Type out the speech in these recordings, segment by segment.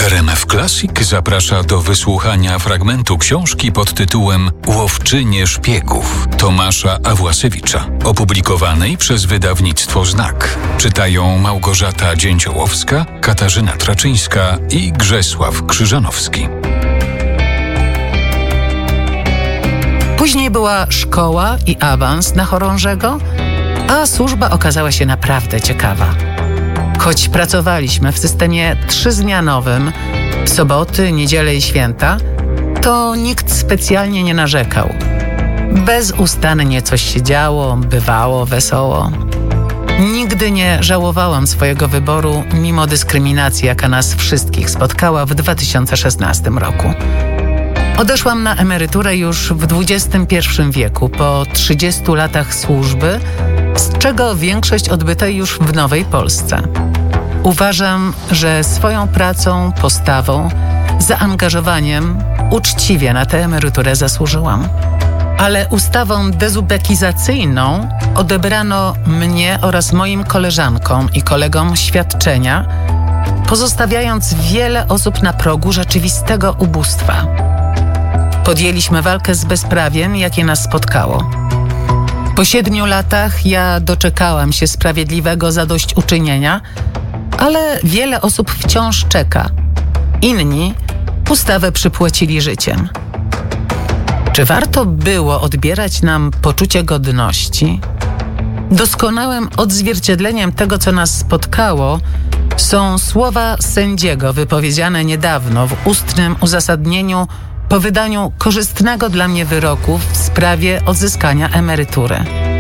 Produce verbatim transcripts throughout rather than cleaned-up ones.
R M F Classic zaprasza do wysłuchania fragmentu książki pod tytułem Łowczynie szpiegów Tomasza Awłasiewicza, opublikowanej przez wydawnictwo Znak. Czytają Małgorzata Dzięciołowska, Katarzyna Traczyńska i Grzesław Krzyżanowski. Później była szkoła i awans na chorążego, a służba okazała się naprawdę ciekawa. Choć pracowaliśmy w systemie trzyzmianowym, w soboty, niedzielę i święta, to nikt specjalnie nie narzekał. Bezustannie coś się działo, bywało wesoło. Nigdy nie żałowałam swojego wyboru, mimo dyskryminacji, jaka nas wszystkich spotkała w dwa tysiące szesnastym roku. Odeszłam na emeryturę już w dwudziestym pierwszym wieku, po trzydziestu latach służby, z czego większość odbytej już w Nowej Polsce. Uważam, że swoją pracą, postawą, zaangażowaniem uczciwie na tę emeryturę zasłużyłam. Ale ustawą dezubekizacyjną odebrano mnie oraz moim koleżankom i kolegom świadczenia, pozostawiając wiele osób na progu rzeczywistego ubóstwa. Podjęliśmy walkę z bezprawiem, jakie nas spotkało. Po siedmiu latach ja doczekałam się sprawiedliwego zadośćuczynienia, ale wiele osób wciąż czeka. Inni ustawę przypłacili życiem. Czy warto było odbierać nam poczucie godności? Doskonałym odzwierciedleniem tego, co nas spotkało, są słowa sędziego wypowiedziane niedawno w ustnym uzasadnieniu po wydaniu korzystnego dla mnie wyroku w sprawie odzyskania emerytury.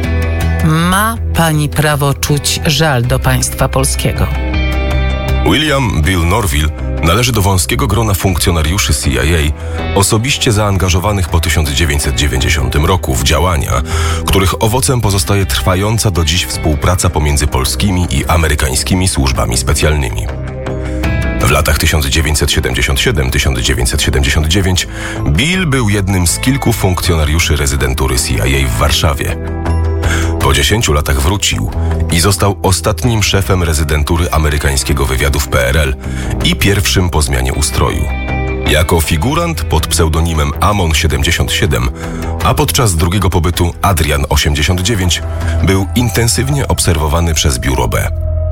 Ma pani prawo czuć żal do państwa polskiego. William Bill Norville należy do wąskiego grona funkcjonariuszy C I A, osobiście zaangażowanych po tysiąc dziewięćset dziewięćdziesiątym roku w działania, których owocem pozostaje trwająca do dziś współpraca pomiędzy polskimi i amerykańskimi służbami specjalnymi. W latach tysiąc dziewięćset siedemdziesiąt siedem do tysiąc dziewięćset siedemdziesiąt dziewięć Bill był jednym z kilku funkcjonariuszy rezydentury C I A w Warszawie. Po dziesięciu latach wrócił i został ostatnim szefem rezydentury amerykańskiego wywiadu w P R L i pierwszym po zmianie ustroju. Jako figurant pod pseudonimem Amon siedemdziesiąt siedem, a podczas drugiego pobytu Adrian osiemdziesiąt dziewięć był intensywnie obserwowany przez Biuro B.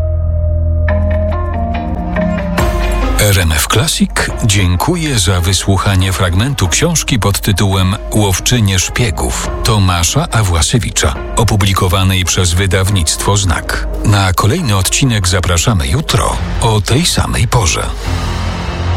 R M F Classic dziękuję za wysłuchanie fragmentu książki pod tytułem Łowczynie szpiegów Tomasza Awłasiewicza, opublikowanej przez wydawnictwo Znak. Na kolejny odcinek zapraszamy jutro o tej samej porze.